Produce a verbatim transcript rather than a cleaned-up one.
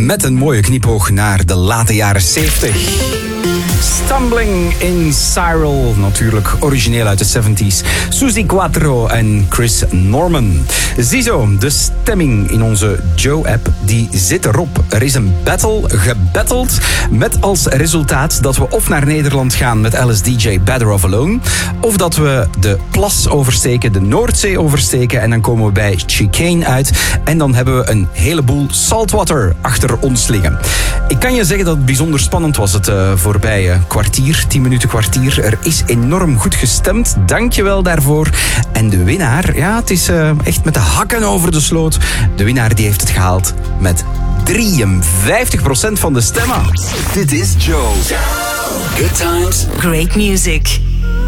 Met een mooie knipoog naar de late jaren zeventig. Stumbling in Cyril, natuurlijk origineel uit de zeventig. Suzy Quattro en Chris Norman. Ziezo, de stemming in onze Joe-app, die zit erop. Er is een battle gebatteld met als resultaat dat we of naar Nederland gaan met Alice D J Better Off Alone, of dat we de plas oversteken, de Noordzee oversteken en dan komen we bij Chicane uit en dan hebben we een heleboel saltwater achter ons liggen. Ik kan je zeggen dat het bijzonder spannend was het uh, voorbije kwartier, tien minuten kwartier. Er is enorm goed gestemd. Dank je wel daarvoor. En de winnaar, ja, het is uh, echt met de hakken over de sloot. De winnaar die heeft het gehaald met drieënvijftig procent van de stemmen. Dit is Joe. Good times. Great music.